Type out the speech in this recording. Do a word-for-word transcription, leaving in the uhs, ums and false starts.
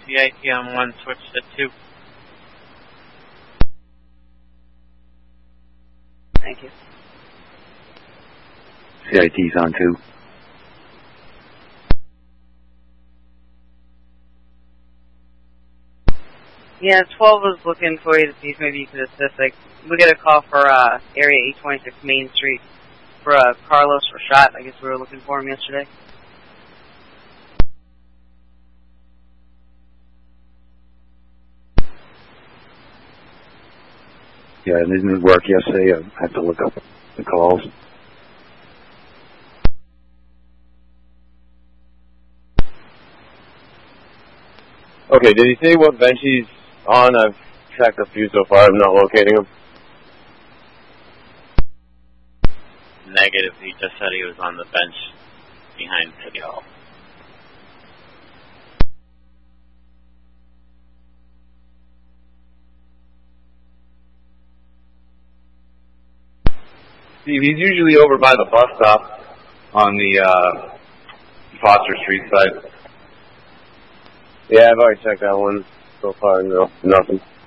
V I P on one, switch to two. Thank you. C I T's on two. Yeah, twelve was looking for you to see if maybe you could assist. Like, we got a call for uh, area eight twenty-six Main Street for uh, Carlos Rashad. I guess we were looking for him yesterday. Yeah, it didn't work yesterday. I have to look up the calls. Okay, did he say what bench he's on? I've tracked a few so far. I'm not locating him. Negative. He just said he was on the bench behind City Hall. Steve, he's usually over by the bus stop on the uh, Foster Street side. Yeah, I've already checked that one so far. No, nothing.